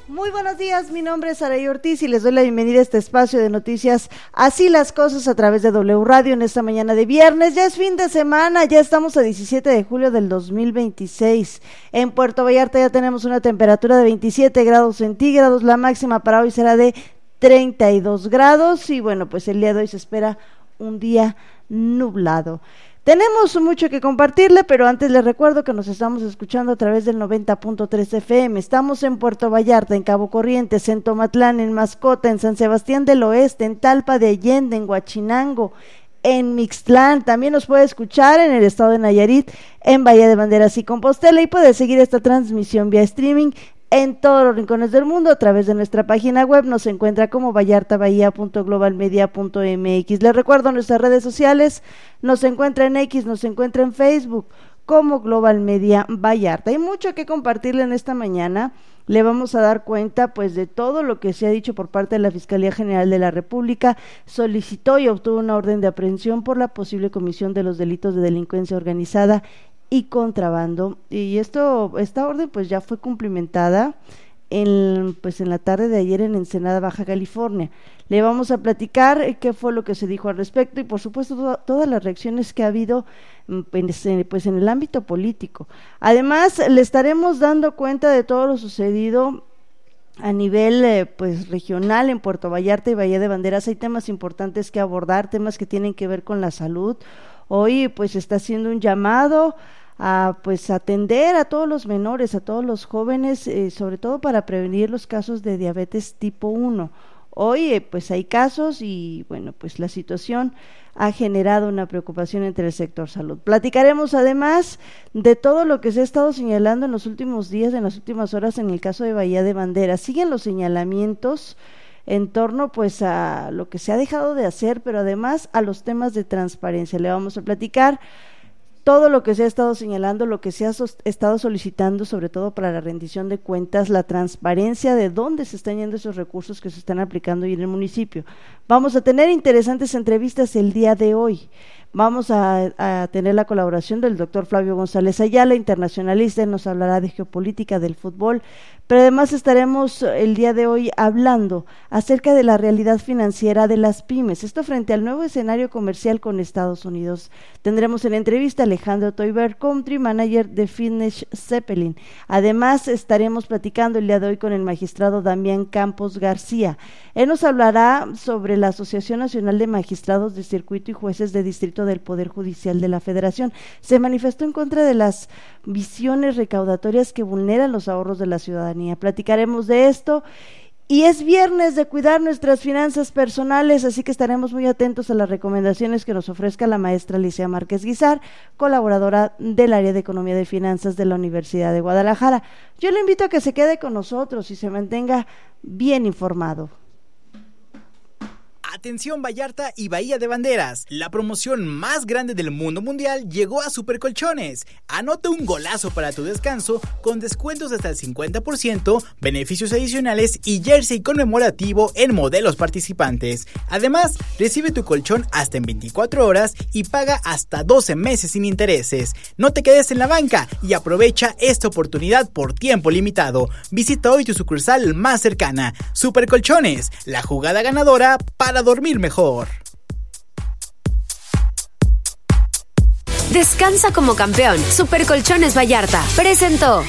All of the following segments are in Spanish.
Muy buenos días, mi nombre es Araí Ortiz y les doy la bienvenida a este espacio de noticias Así las Cosas a través de W Radio en esta mañana de viernes. Ya es fin de semana, ya estamos a 17 de julio del 2026. En Puerto Vallarta ya tenemos una temperatura de 27 grados centígrados, la máxima para hoy será de 32 grados y bueno, pues el día de hoy se espera un día nublado. Tenemos mucho que compartirle, pero antes les recuerdo que nos estamos escuchando a través del 90.3 FM. Estamos en Puerto Vallarta, en Cabo Corrientes, en Tomatlán, en Mascota, en San Sebastián del Oeste, en Talpa de Allende, en Huachinango, en Mixtlán. También nos puede escuchar en el estado de Nayarit, en Bahía de Banderas y Compostela, y puede seguir esta transmisión vía streaming en todos los rincones del mundo a través de nuestra página web. Nos encuentra como vallartabahia.globalmedia.mx. Les recuerdo nuestras redes sociales, nos encuentra en X, nos encuentra en Facebook como Global Media Vallarta. Hay mucho que compartirle en esta mañana. Le vamos a dar cuenta pues de todo lo que se ha dicho por parte de la Fiscalía General de la República. Solicitó y obtuvo una orden de aprehensión por la posible comisión de los delitos de delincuencia organizada y contrabando, y esta orden pues ya fue cumplimentada en la tarde de ayer en Ensenada, Baja California. Le vamos a platicar qué fue lo que se dijo al respecto y por supuesto todas las reacciones que ha habido pues en el ámbito político. Además le estaremos dando cuenta de todo lo sucedido a nivel regional en Puerto Vallarta y Bahía de Banderas. Hay temas importantes que abordar, temas que tienen que ver con la salud. Hoy pues está haciendo un llamado a atender a todos los menores, a todos los jóvenes, sobre todo para prevenir los casos de diabetes tipo 1. Hoy pues hay casos y bueno, pues la situación ha generado una preocupación entre el sector salud. Platicaremos además de todo lo que se ha estado señalando en los últimos días, en las últimas horas en el caso de Bahía de Banderas. Siguen los señalamientos en torno pues a lo que se ha dejado de hacer, pero además a los temas de transparencia. Le vamos a platicar todo lo que se ha estado señalando, lo que se ha estado solicitando, sobre todo para la rendición de cuentas, la transparencia de dónde se están yendo esos recursos que se están aplicando hoy en el municipio. Vamos a tener interesantes entrevistas el día de hoy. Vamos a tener la colaboración del doctor Flavio González Ayala, internacionalista. Él nos hablará de geopolítica del fútbol, pero además estaremos el día de hoy hablando acerca de la realidad financiera de las pymes, esto frente al nuevo escenario comercial con Estados Unidos. Tendremos en entrevista a Alejandro Toiber, country manager de Fitness Zeppelin. Además estaremos platicando el día de hoy con el magistrado Damián Campos García. Él nos hablará sobre la Asociación Nacional de Magistrados de Circuito y Jueces de Distrito del Poder Judicial de la Federación. Se manifestó en contra de las visiones recaudatorias que vulneran los ahorros de la ciudadanía. Platicaremos de esto. Y es viernes de cuidar nuestras finanzas personales, así que estaremos muy atentos a las recomendaciones que nos ofrezca la maestra Alicia Márquez Guizar, colaboradora del área de Economía de Finanzas de la Universidad de Guadalajara. Yo le invito a que se quede con nosotros y se mantenga bien informado. Atención Vallarta y Bahía de Banderas, la promoción más grande del mundo mundial llegó a Supercolchones. Anota un golazo para tu descanso con descuentos hasta el 50%, beneficios adicionales y jersey conmemorativo en modelos participantes. Además, recibe tu colchón hasta en 24 horas y paga hasta 12 meses sin intereses. No te quedes en la banca y aprovecha esta oportunidad por tiempo limitado. Visita hoy tu sucursal más cercana. Supercolchones, la jugada ganadora para dormir mejor. Descansa como campeón. Supercolchones Vallarta presentó.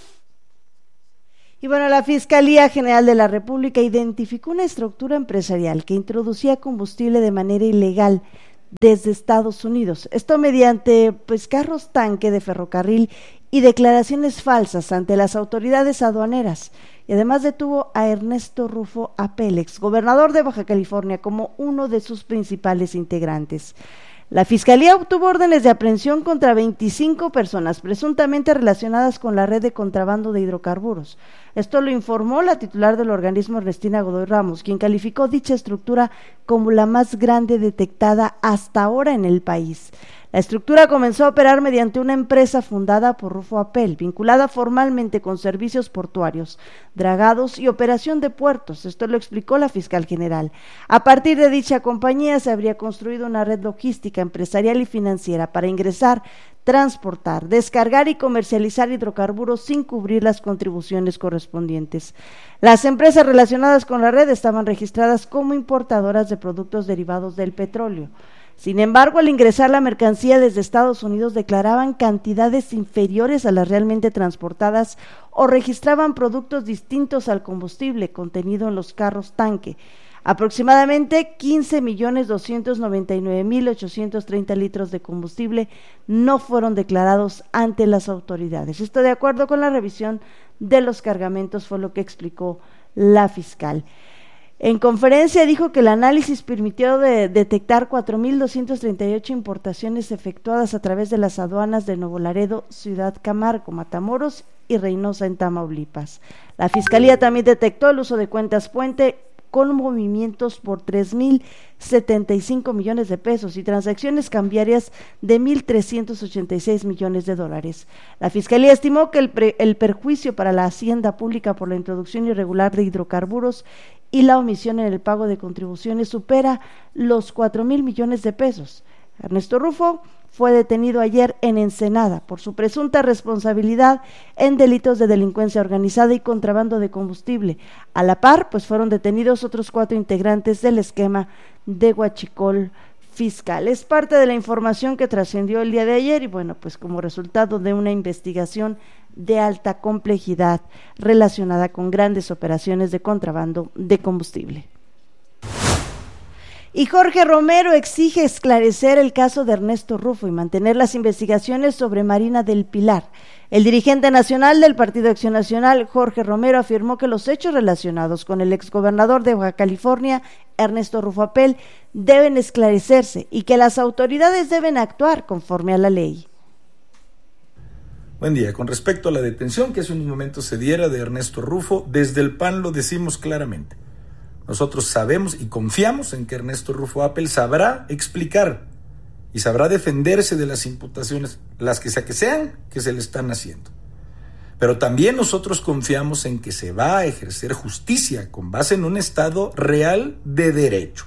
Y bueno, la Fiscalía General de la República identificó una estructura empresarial que introducía combustible de manera ilegal desde Estados Unidos. Esto mediante carros tanque de ferrocarril y declaraciones falsas ante las autoridades aduaneras. Y además detuvo a Ernesto Rufo Apel, gobernador de Baja California, como uno de sus principales integrantes. La Fiscalía obtuvo órdenes de aprehensión contra 25 personas presuntamente relacionadas con la red de contrabando de hidrocarburos. Esto lo informó la titular del organismo, Ernestina Godoy Ramos, quien calificó dicha estructura como la más grande detectada hasta ahora en el país. La estructura comenzó a operar mediante una empresa fundada por Rufo Apel, vinculada formalmente con servicios portuarios, dragados y operación de puertos. Esto lo explicó la fiscal general. A partir de dicha compañía se habría construido una red logística jurídica, empresarial y financiera para ingresar, transportar, descargar y comercializar hidrocarburos sin cubrir las contribuciones correspondientes. Las empresas relacionadas con la red estaban registradas como importadoras de productos derivados del petróleo. Sin embargo, al ingresar la mercancía desde Estados Unidos declaraban cantidades inferiores a las realmente transportadas o registraban productos distintos al combustible contenido en los carros tanque. Aproximadamente 15.299.830 litros de combustible no fueron declarados ante las autoridades. Esto de acuerdo con la revisión de los cargamentos, fue lo que explicó la fiscal. En conferencia dijo que el análisis permitió detectar 4.238 importaciones efectuadas a través de las aduanas de Nuevo Laredo, Ciudad Camargo, Matamoros y Reynosa en Tamaulipas. La Fiscalía también detectó el uso de cuentas puente con movimientos por 3.075 millones de pesos y transacciones cambiarias de 1.386 millones de dólares. La Fiscalía estimó que el perjuicio para la hacienda pública por la introducción irregular de hidrocarburos y la omisión en el pago de contribuciones supera los 4.000 millones de pesos. Ernesto Rufo fue detenido ayer en Ensenada por su presunta responsabilidad en delitos de delincuencia organizada y contrabando de combustible. A la par, pues fueron detenidos otros 4 integrantes del esquema de huachicol fiscal. Es parte de la información que trascendió el día de ayer y bueno, pues como resultado de una investigación de alta complejidad relacionada con grandes operaciones de contrabando de combustible. Y Jorge Romero exige esclarecer el caso de Ernesto Rufo y mantener las investigaciones sobre Marina del Pilar. El dirigente nacional del Partido Acción Nacional, Jorge Romero, afirmó que los hechos relacionados con el exgobernador de Baja California, Ernesto Rufo Apel, deben esclarecerse y que las autoridades deben actuar conforme a la ley. Buen día. Con respecto a la detención que hace unos momentos se diera de Ernesto Rufo, desde el PAN lo decimos claramente. Nosotros sabemos y confiamos en que Ernesto Rufo Apel sabrá explicar y sabrá defenderse de las imputaciones, las que sean, que se le están haciendo. Pero también nosotros confiamos en que se va a ejercer justicia con base en un Estado real de derecho.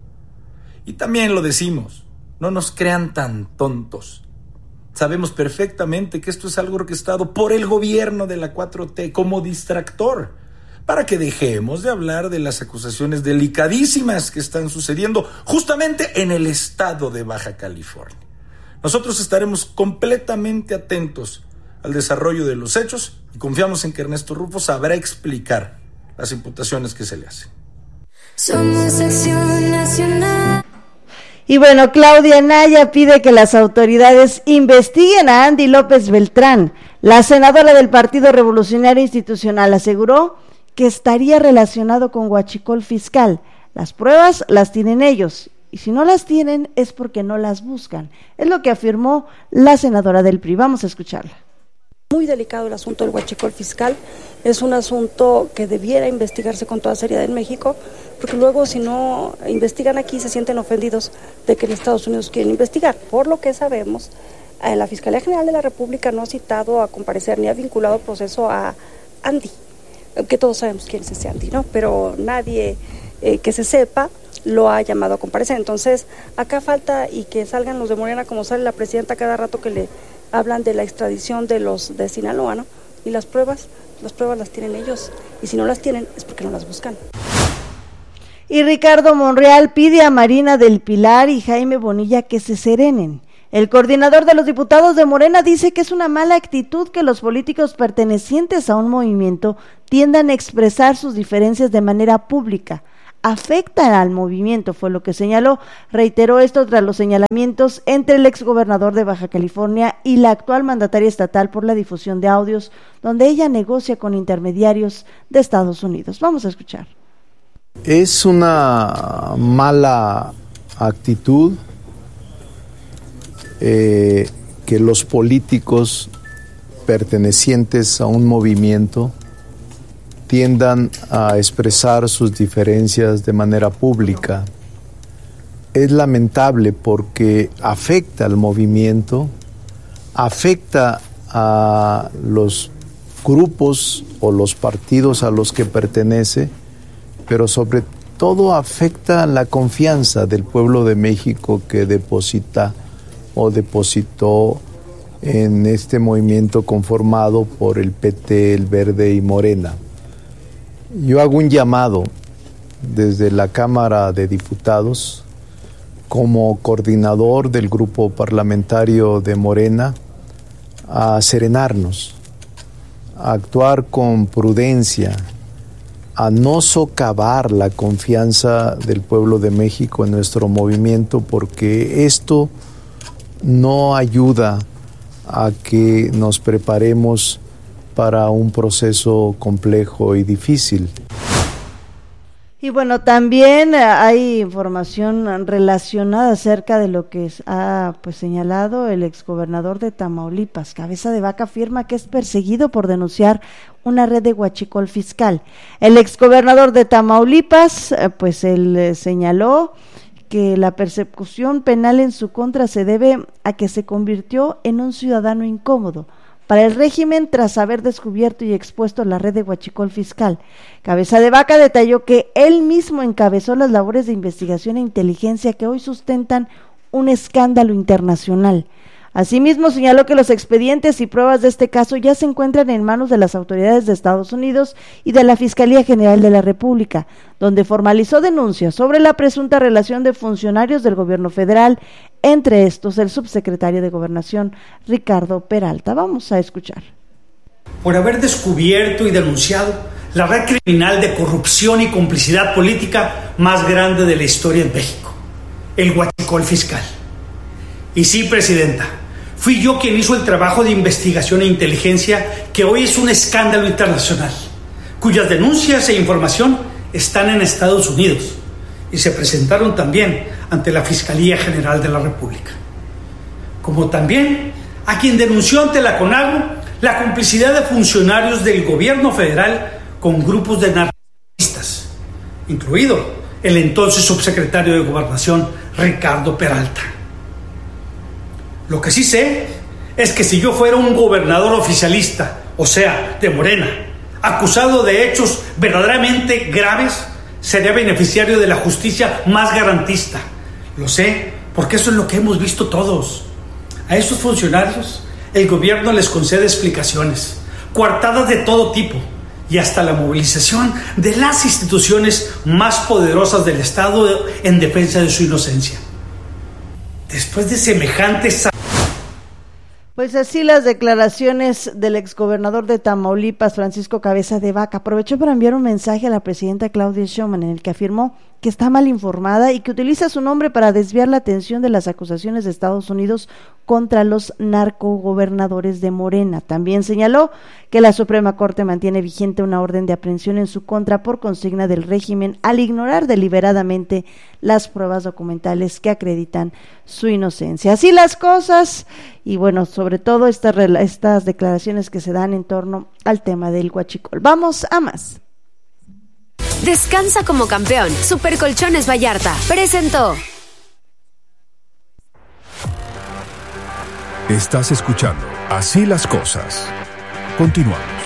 Y también lo decimos, no nos crean tan tontos. Sabemos perfectamente que esto es algo orquestado por el gobierno de la 4T como distractor, para que dejemos de hablar de las acusaciones delicadísimas que están sucediendo justamente en el estado de Baja California. Nosotros estaremos completamente atentos al desarrollo de los hechos y confiamos en que Ernesto Rufo sabrá explicar las imputaciones que se le hacen. Somos Acción Nacional. Y bueno, Claudia Anaya pide que las autoridades investiguen a Andy López Beltrán. La senadora del Partido Revolucionario Institucional aseguró que estaría relacionado con huachicol fiscal. Las pruebas las tienen ellos, y si no las tienen es porque no las buscan. Es lo que afirmó la senadora del PRI. Vamos a escucharla. Muy delicado el asunto del huachicol fiscal, es un asunto que debiera investigarse con toda seriedad en México, porque luego si no investigan aquí se sienten ofendidos de que en Estados Unidos quieren investigar. Por lo que sabemos, la Fiscalía General de la República no ha citado a comparecer ni ha vinculado proceso a Andy, que todos sabemos quién es ese Andy, ¿no? Pero nadie que se sepa lo ha llamado a comparecer. Entonces, acá falta y que salgan los de Morena, como sale la presidenta cada rato que le hablan de la extradición de los de Sinaloa, ¿no? Y las pruebas las tienen ellos, y si no las tienen es porque no las buscan. Y Ricardo Monreal pide a Marina del Pilar y Jaime Bonilla que se serenen. El coordinador de los diputados de Morena dice que es una mala actitud que los políticos pertenecientes a un movimiento tiendan a expresar sus diferencias de manera pública. Afecta al movimiento, fue lo que señaló. Reiteró esto tras los señalamientos entre el exgobernador de Baja California y la actual mandataria estatal por la difusión de audios donde ella negocia con intermediarios de Estados Unidos. Vamos a escuchar. Es una mala actitud que los políticos pertenecientes a un movimiento tiendan a expresar sus diferencias de manera pública. Es lamentable porque afecta al movimiento, afecta a los grupos o los partidos a los que pertenece, pero sobre todo afecta la confianza del pueblo de México que deposita o depositó en este movimiento conformado por el PT, el Verde y Morena. Yo hago un llamado desde la Cámara de Diputados, como coordinador del grupo parlamentario de Morena, a serenarnos, a actuar con prudencia, a no socavar la confianza del pueblo de México en nuestro movimiento, porque esto no ayuda a que nos preparemos para un proceso complejo y difícil. Y bueno, también hay información relacionada acerca de lo que ha señalado el exgobernador de Tamaulipas. Cabeza de Vaca afirma que es perseguido por denunciar una red de huachicol fiscal. El exgobernador de Tamaulipas, él señaló que la persecución penal en su contra se debe a que se convirtió en un ciudadano incómodo para el régimen tras haber descubierto y expuesto la red de huachicol fiscal. Cabeza de Vaca detalló que él mismo encabezó las labores de investigación e inteligencia que hoy sustentan un escándalo internacional. Asimismo, señaló que los expedientes y pruebas de este caso ya se encuentran en manos de las autoridades de Estados Unidos y de la Fiscalía General de la República, donde formalizó denuncias sobre la presunta relación de funcionarios del gobierno federal, entre estos el subsecretario de Gobernación, Ricardo Peralta. Vamos a escuchar. Por haber descubierto y denunciado la red criminal de corrupción y complicidad política más grande de la historia en México, el huachicol fiscal. Y sí, Presidenta, fui yo quien hizo el trabajo de investigación e inteligencia que hoy es un escándalo internacional, cuyas denuncias e información están en Estados Unidos y se presentaron también ante la Fiscalía General de la República. Como también a quien denunció ante la CONAGO la complicidad de funcionarios del gobierno federal con grupos de narcomenudistas, incluido el entonces subsecretario de Gobernación, Ricardo Peralta. Lo que sí sé es que si yo fuera un gobernador oficialista, o sea, de Morena, acusado de hechos verdaderamente graves, sería beneficiario de la justicia más garantista. Lo sé, porque eso es lo que hemos visto todos. A esos funcionarios, el gobierno les concede explicaciones, coartadas de todo tipo, y hasta la movilización de las instituciones más poderosas del Estado en defensa de su inocencia. Después de semejantes... Pues así las declaraciones del exgobernador de Tamaulipas, Francisco Cabeza de Vaca. Aprovechó para enviar un mensaje a la presidenta Claudia Sheinbaum en el que afirmó que está mal informada y que utiliza su nombre para desviar la atención de las acusaciones de Estados Unidos contra los narcogobernadores de Morena. También señaló que la Suprema Corte mantiene vigente una orden de aprehensión en su contra por consigna del régimen al ignorar deliberadamente las pruebas documentales que acreditan su inocencia. Así las cosas, y bueno, sobre todo estas declaraciones que se dan en torno al tema del huachicol. Vamos a más. Descansa como campeón. Supercolchones Vallarta presentó. Estás escuchando Así las cosas. Continuamos.